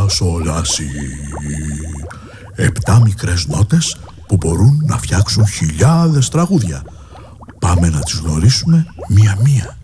Φα, Σολ, Λα, Si. 7 μικρές νότες που μπορούν να φτιάξουν χιλιάδες τραγούδια. Πάμε να τις γνωρίσουμε μία-μία.